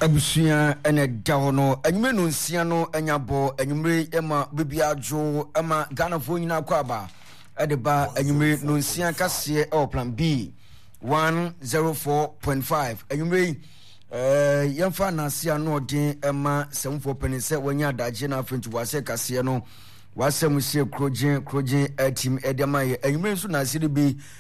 abusuya ene dawono enyume no nsia no anyabo enyumre ema bebiajo ema Ghana fo nyina kwaba edeba enyumre no nsia kase e plan B 104.5 enyumre yemfa na sia no odin ema 74 penise wanya adaje na afentu wase kase no wasem sie krojen team edema enyumre so na asiri bi